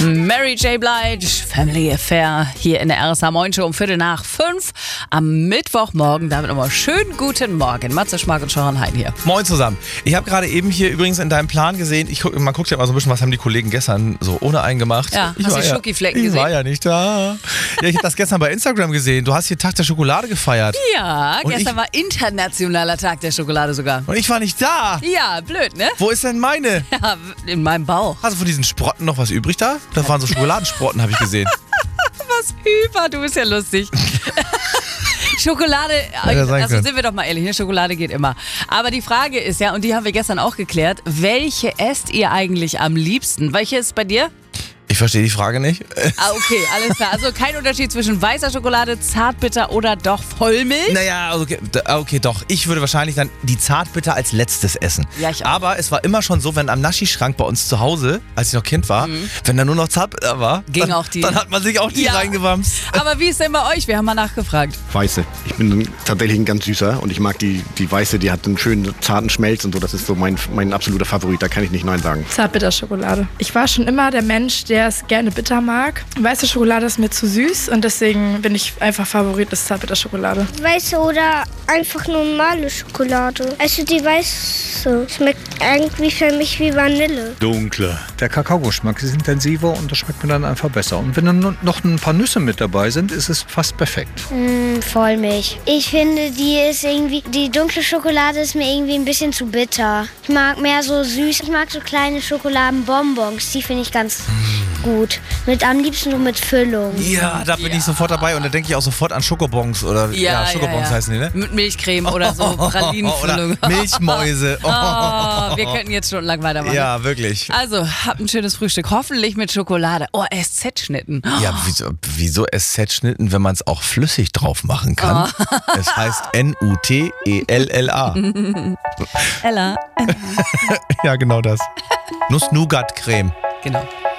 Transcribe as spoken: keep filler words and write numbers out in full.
Mary J. Blige, Family Affair, hier in der R S H Moin Show um Viertel nach fünf am Mittwochmorgen. Damit nochmal schönen guten Morgen. Matze Schmark und Sharon Hein hier. Moin zusammen. Ich habe gerade eben hier übrigens in deinem Plan gesehen, ich guck, man guckt ja mal so ein bisschen, was haben die Kollegen gestern so ohne einen gemacht. Ja, ich hast war die ja, Schokiflecken ich gesehen? Ich war ja nicht da. Ja, ich habe das gestern bei Instagram gesehen. Du hast hier Tag der Schokolade gefeiert. Ja, Und gestern ich, war internationaler Tag der Schokolade sogar. Und ich war nicht da. Ja, blöd, ne? Wo ist denn meine? Ja, in meinem Bauch. Hast du von diesen Sprotten noch was übrig da? Das waren so Schokoladensprotten, habe ich gesehen. Was hyper, du bist ja lustig. Schokolade, ja sein also können. sind wir doch mal ehrlich, ne? Schokolade geht immer. Aber die Frage ist ja, und die haben wir gestern auch geklärt, welche esst ihr eigentlich am liebsten? Welche ist bei dir? Ich verstehe die Frage nicht. Ah, okay, alles klar. Also kein Unterschied zwischen weißer Schokolade, Zartbitter oder doch Vollmilch? Naja, also, okay, okay, doch. Ich würde wahrscheinlich dann die Zartbitter als letztes essen. Ja, ich auch. Aber es war immer schon so, wenn am Naschi-Schrank bei uns zu Hause, als ich noch Kind war, mhm. wenn da nur noch Zartbitter war, Ging dann, auch die. dann hat man sich auch die Ja. reingewamst. Aber wie ist denn bei euch? Wir haben mal nachgefragt. Weiße. Ich bin tatsächlich ein ganz süßer und ich mag die, die Weiße, die hat einen schönen zarten Schmelz und so. Das ist so mein, mein absoluter Favorit, da kann ich nicht Nein sagen. Zartbitterschokolade. Ich war schon immer der Mensch, der es gerne bitter mag. Weiße Schokolade ist mir zu süß und deswegen bin ich einfach Favorit ist Zartbitterschokolade. Weiße oder einfach normale Schokolade. Also die weiße schmeckt eigentlich für mich wie Vanille. Dunkle. Der Kakaogeschmack ist intensiver und das schmeckt mir dann einfach besser. Und wenn dann noch ein paar Nüsse mit dabei sind, ist es fast perfekt. Mm, Vollmilch. Ich finde, die ist irgendwie, die dunkle Schokolade ist mir irgendwie ein bisschen zu bitter. Ich mag mehr so süß. Ich mag so kleine Schokoladenbonbons. Die finde ich ganz gut. Mit am liebsten nur mit Füllung. Ja, da bin ja. ich sofort dabei und da denke ich auch sofort an Schokobons oder Ja, ja, Schokobons ja, ja. heißen die, ne? Mit Milchcreme oder so Pralinenfüllung. Oder Milchmäuse. Oh, wir könnten jetzt stundenlang weitermachen. Ja, wirklich. Also, habt ein schönes Frühstück. Hoffentlich mit Schokolade. Oh, S Z-Schnitten. Ja, wieso, wieso S Z-Schnitten, wenn man es auch flüssig drauf machen kann? Oh. Es heißt N U T E L L A. Ella. Ja, genau das. Nuss-Nougat-Creme. Genau.